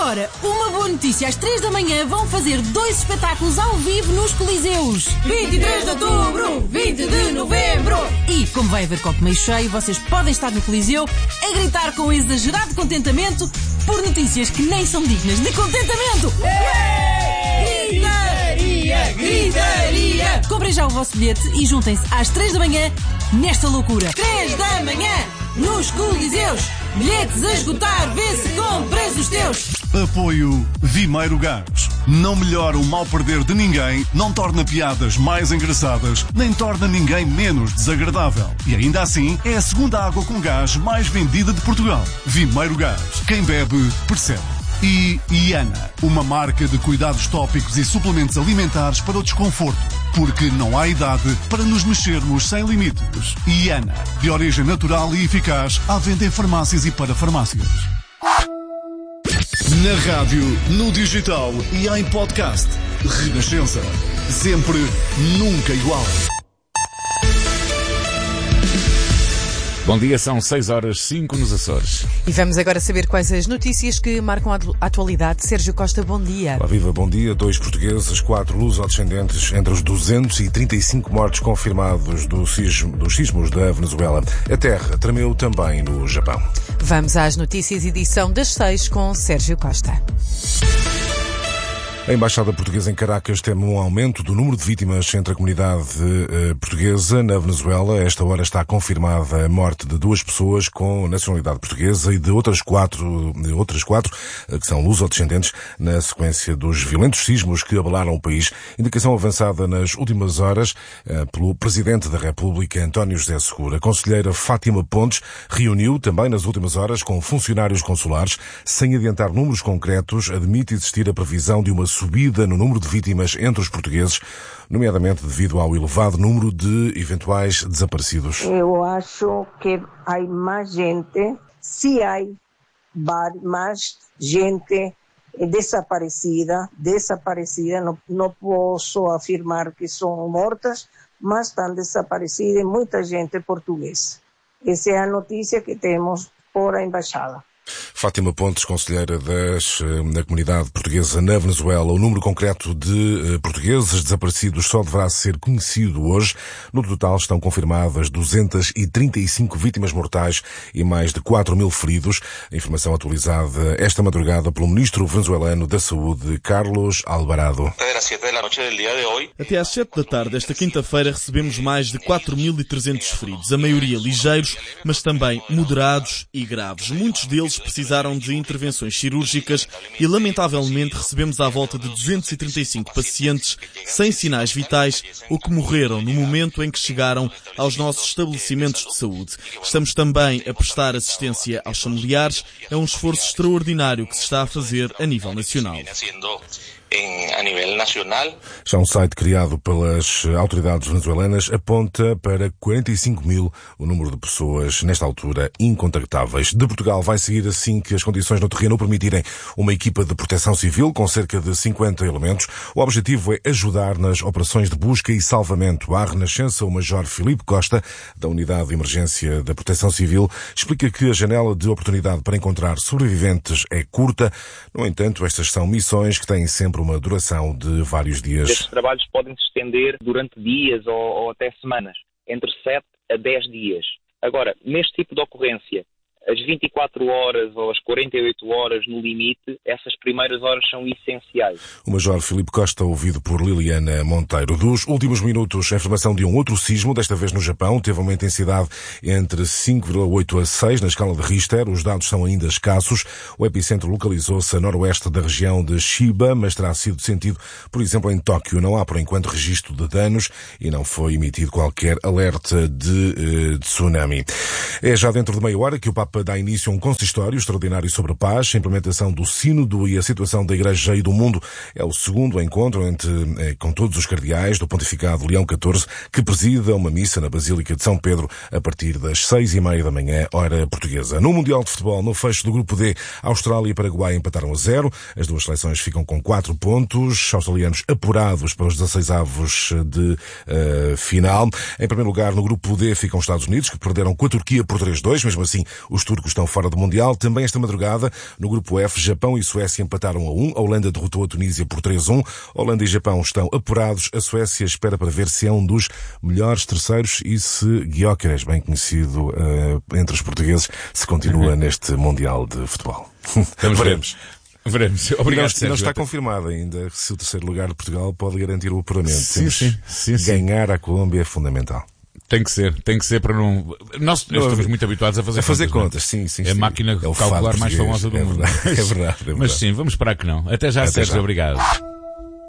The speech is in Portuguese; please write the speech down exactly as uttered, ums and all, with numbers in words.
agora, uma boa notícia. Às três da manhã vão fazer dois espetáculos ao vivo nos Coliseus. vinte e três de outubro, vinte de novembro. E, como vai haver copo meio cheio, vocês podem estar no Coliseu a gritar com exagerado contentamento por notícias que nem são dignas de contentamento. Gritaria, gritaria. Comprem já o vosso bilhete e juntem-se às três da manhã nesta loucura. três da manhã, nos Coliseus. Bilhetes a esgotar, vê se compras os teus. Apoio Vimeiro Gás. Não melhora o mal perder de ninguém, não torna piadas mais engraçadas, nem torna ninguém menos desagradável. E ainda assim, é a segunda água com gás mais vendida de Portugal. Vimeiro Gás. Quem bebe, percebe. E Iana, uma marca de cuidados tópicos e suplementos alimentares para o desconforto. Porque não há idade para nos mexermos sem limites. Iana, de origem natural e eficaz, à venda em farmácias e para farmácias. Na rádio, no digital e em podcast. Renascença. Sempre, nunca igual. Bom dia, são seis horas cinco nos Açores. E vamos agora saber quais as notícias que marcam a atualidade. Sérgio Costa, bom dia. Olá, viva, bom dia. Dois portugueses, quatro lusodescendentes entre os duzentos e trinta e cinco mortos confirmados do sismo, dos sismos da Venezuela. A terra tremeu também no Japão. Vamos às notícias, edição das seis com Sérgio Costa. A Embaixada Portuguesa em Caracas teme um aumento do número de vítimas entre a comunidade eh, portuguesa na Venezuela. A esta hora está confirmada a morte de duas pessoas com nacionalidade portuguesa e de outras quatro, de outras quatro eh, que são lusodescendentes na sequência dos violentos sismos que abalaram o país. Indicação avançada nas últimas horas eh, pelo Presidente da República, António José Seguro. A conselheira Fátima Pontes reuniu também nas últimas horas com funcionários consulares. Sem adiantar números concretos, admite existir a previsão de uma subida no número de vítimas entre os portugueses, nomeadamente devido ao elevado número de eventuais desaparecidos. Eu acho que há mais gente, se há mais gente desaparecida, desaparecida, não, não posso afirmar que são mortas, mas estão desaparecidas muita gente portuguesa. Essa é a notícia que temos por a Embaixada. Fátima Pontes, conselheira das, da comunidade portuguesa na Venezuela. O número concreto de uh, portugueses desaparecidos só deverá ser conhecido hoje. No total estão confirmadas duzentas e trinta e cinco vítimas mortais e mais de quatro mil feridos. A informação atualizada esta madrugada pelo ministro venezuelano da Saúde, Carlos Alvarado. Até às sete da tarde desta quinta-feira recebemos mais de quatro mil e trezentos feridos, a maioria ligeiros, mas também moderados e graves. Muitos deles precisaram de intervenções cirúrgicas e, lamentavelmente, recebemos à volta de duzentos e trinta e cinco pacientes sem sinais vitais ou que morreram no momento em que chegaram aos nossos estabelecimentos de saúde. Estamos também a prestar assistência aos familiares. É um esforço extraordinário que se está a fazer a nível nacional. Em, a nível nacional. Já um site criado pelas autoridades venezuelanas aponta para quarenta e cinco mil o número de pessoas, nesta altura, incontactáveis. De Portugal vai seguir assim que as condições no terreno permitirem uma equipa de proteção civil com cerca de cinquenta elementos. O objetivo é ajudar nas operações de busca e salvamento. À Renascença, o Major Filipe Costa, da Unidade de Emergência da Proteção Civil, explica que a janela de oportunidade para encontrar sobreviventes é curta. No entanto, estas são missões que têm sempre uma duração de vários dias. Estes trabalhos podem se estender durante dias ou, ou até semanas, entre sete a dez dias. Agora, neste tipo de ocorrência, as vinte e quatro horas ou as quarenta e oito horas no limite, essas primeiras horas são essenciais. O Major Filipe Costa, ouvido por Liliana Monteiro. Dos últimos minutos, a informação de um outro sismo, desta vez no Japão, teve uma intensidade entre cinco vírgula oito a seis na escala de Richter. Os dados são ainda escassos. O epicentro localizou-se a noroeste da região de Chiba, mas terá sido sentido, por exemplo, em Tóquio. Não há, por enquanto, registro de danos e não foi emitido qualquer alerta de, de tsunami. É já dentro de meia hora que o Papa dá início a um consistório extraordinário sobre a paz, a implementação do sínodo e a situação da Igreja e do mundo. É o segundo encontro entre, eh, com todos os cardeais do Pontificado Leão catorze, que presida uma missa na Basílica de São Pedro a partir das seis e meia da manhã, hora portuguesa. No Mundial de Futebol, no fecho do Grupo D, Austrália e Paraguai empataram a zero. As duas seleções ficam com quatro pontos. Australianos apurados para os dezasseis avos de uh, final. Em primeiro lugar, no Grupo D, ficam os Estados Unidos, que perderam com a Turquia por três a dois. Mesmo assim, os Os turcos estão fora do Mundial. Também esta madrugada, no grupo F, Japão e Suécia empataram a um. A Holanda derrotou a Tunísia por três a um. Holanda e Japão estão apurados. A Suécia espera para ver se é um dos melhores terceiros e se Gyökeres, bem conhecido uh, entre os portugueses, se continua uhum. neste Mundial de Futebol. Vamos Veremos. Veremos. Obrigado, não, Sérgio. Não está confirmado ainda se o terceiro lugar de Portugal pode garantir o apuramento. Sim, sim, sim, sim. Ganhar a Colômbia é fundamental. Tem que ser, tem que ser para não... Nós não, estamos muito habituados a fazer, a fazer contas. contas, sim, sim. É a sim. máquina é calcular mais famosa do é mundo. Verdade, é verdade, é verdade. Mas sim, vamos esperar que não. Até já, Até Sérgio. Já. Obrigado.